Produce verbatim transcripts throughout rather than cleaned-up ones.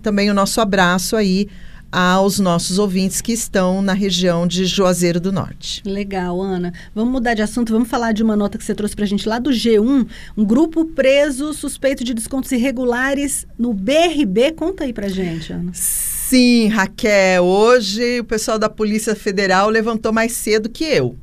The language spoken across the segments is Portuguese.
também o nosso abraço aí aos nossos ouvintes que estão na região de Juazeiro do Norte. Legal, Ana. Vamos mudar de assunto, vamos falar de uma nota que você trouxe para a gente lá do G um, um grupo preso suspeito de descontos irregulares no B R B. Conta aí pra gente, Ana. Sim, Raquel, hoje o pessoal da Polícia Federal levantou mais cedo que eu.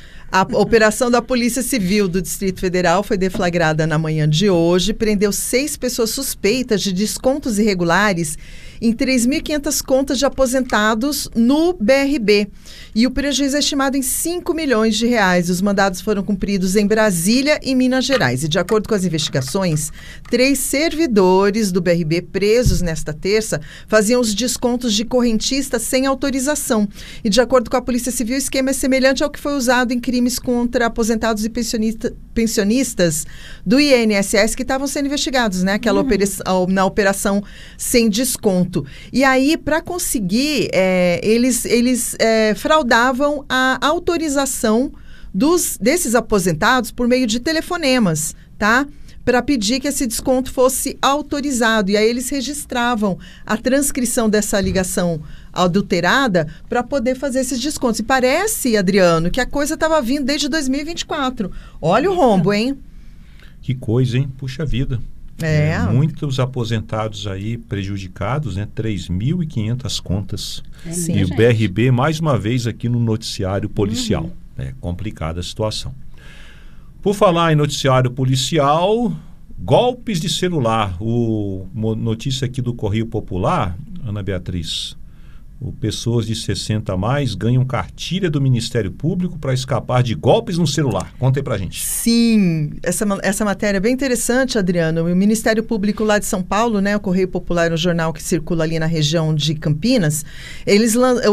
A operação da Polícia Civil do Distrito Federal foi deflagrada na manhã de hoje, prendeu seis pessoas suspeitas de descontos irregulares em três mil e quinhentas contas de aposentados no B R B. E o prejuízo é estimado em cinco milhões de reais. Os mandados foram cumpridos em Brasília e Minas Gerais. E de acordo com as investigações, três servidores do B R B presos nesta terça faziam os descontos de correntista sem autorização. E de acordo com a Polícia Civil, o esquema é semelhante ao que foi usado em crimes contra aposentados e pensionista, pensionistas do I N S S que estavam sendo investigados, né? Aquela uhum. operação, na operação sem desconto. E aí, para conseguir, é, eles, eles é, fraudavam a autorização dos, desses aposentados por meio de telefonemas, tá? Para pedir que esse desconto fosse autorizado. E aí eles registravam a transcrição dessa ligação adulterada para poder fazer esses descontos. E parece, Adriano, que a coisa estava vindo desde dois mil e vinte e quatro. Olha o rombo, hein? Que coisa, hein? Puxa vida. É. É, muitos aposentados aí prejudicados, né? três mil e quinhentas contas. É, e sim, o B R B, mais uma vez, aqui no noticiário policial. Uhum. É complicada a situação. Por falar em noticiário policial, golpes de celular. O notícia aqui do Correio Popular, Ana Beatriz. O pessoas de sessenta a mais ganham cartilha do Ministério Público para escapar de golpes no celular. Conta aí pra gente. Sim, essa, essa matéria é bem interessante, Adriano. O Ministério Público lá de São Paulo, né, o Correio Popular, um jornal que circula ali na região de Campinas, eles,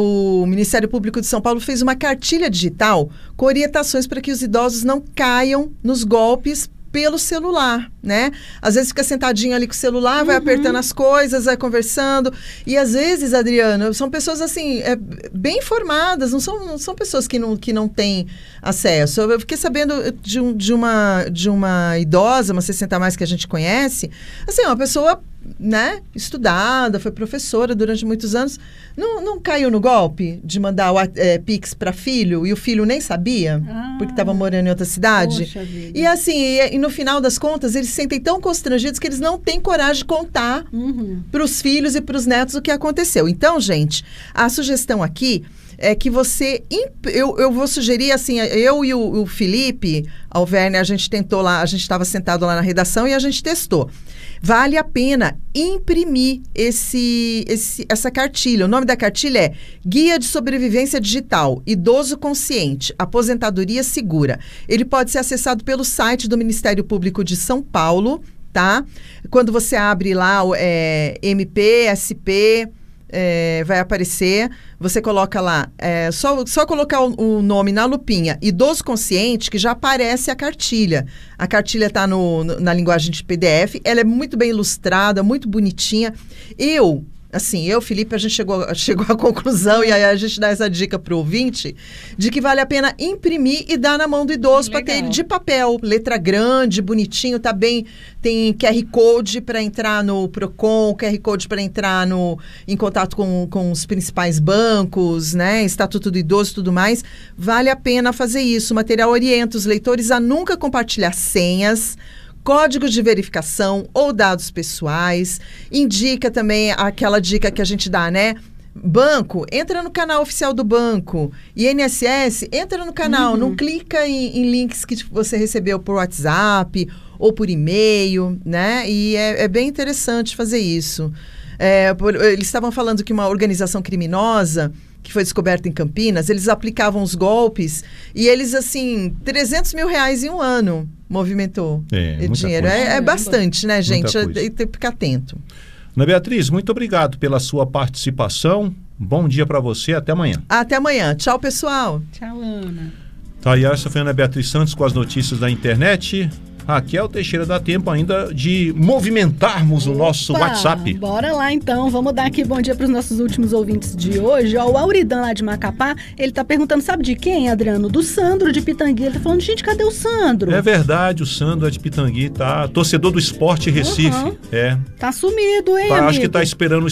o Ministério Público de São Paulo fez uma cartilha digital com orientações para que os idosos não caiam nos golpes pelo celular, né? Às vezes fica sentadinho ali com o celular, uhum. vai apertando as coisas, vai conversando. E às vezes, Adriano, são pessoas assim, é, bem informadas, não são, não são pessoas que não, que não têm acesso. Eu fiquei sabendo de, um, de, uma, de uma idosa, uma sessenta a mais que a gente conhece, assim, uma pessoa, né, estudada, foi professora durante muitos anos, não, não caiu no golpe de mandar o é, Pix para filho e o filho nem sabia, ah, porque estava morando em outra cidade. E assim, e, e no final das contas, eles se sentem tão constrangidos que eles não têm coragem de contar uhum. para os filhos e para os netos o que aconteceu. Então, gente, a sugestão aqui é que você... Imp... Eu, eu vou sugerir, assim, eu e o, o Felipe Alverne, a gente tentou lá, a gente estava sentado lá na redação e a gente testou. Vale a pena imprimir esse, esse, essa cartilha. O nome da cartilha é Guia de Sobrevivência Digital, Idoso Consciente, Aposentadoria Segura. Ele pode ser acessado pelo site do Ministério Público de São Paulo, tá? Quando você abre lá é, M P, S P... É, vai aparecer, você coloca lá, é, só, só colocar o, o nome na lupinha, idoso consciente, que já aparece a cartilha. A cartilha está no, no, na linguagem de P D F, ela é muito bem ilustrada, muito bonitinha. Eu, assim, eu, Felipe, a gente chegou, chegou à conclusão, e aí a gente dá essa dica para o ouvinte, de que vale a pena imprimir e dar na mão do idoso para ter ele de papel, letra grande, bonitinho, tá bem, tem Q R Code para entrar no Procon, Q R Code para entrar no, em contato com, com os principais bancos, né, Estatuto do Idoso e tudo mais. Vale a pena fazer isso. O material orienta os leitores a nunca compartilhar senhas, códigos de verificação ou dados pessoais. Indica também aquela dica que a gente dá, né? Banco, entra no canal oficial do banco. I N S S, entra no canal. Uhum. Não clica em, em links que você recebeu por WhatsApp ou por e-mail, né? E é, é bem interessante fazer isso. É, por, eles estavam falando que uma organização criminosa que foi descoberta em Campinas, eles aplicavam os golpes e eles, assim, trezentos mil reais em um ano movimentou é, dinheiro. É, é bastante, né, gente? Tem que ficar atento. Ana Beatriz, muito obrigado pela sua participação. Bom dia para você. Até amanhã. Até amanhã. Tchau, pessoal. Tchau, Ana. Tá, e essa foi a Ana Beatriz Santos com as notícias da internet. Raquel Teixeira, dá tempo ainda de movimentarmos Opa, o nosso WhatsApp. Bora lá então, vamos dar aqui bom dia para os nossos últimos ouvintes de hoje. Ó, o Auridan lá de Macapá, ele tá perguntando, sabe de quem, Adriano? Do Sandro de Pitangui. Ele tá falando, gente, cadê o Sandro? É verdade, o Sandro é de Pitangui, tá? Torcedor do Esporte Recife. Uhum. É. Tá sumido, hein, tá, amigo? Acho que tá esperando